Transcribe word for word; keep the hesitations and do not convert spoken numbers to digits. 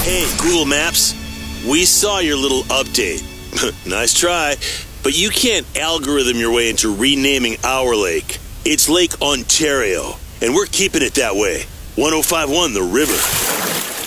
Hey, Google Maps, we saw your little update. Nice try, but you can't algorithm your way into renaming our lake. It's Lake Ontario, and we're keeping it that way. one oh five point one The River.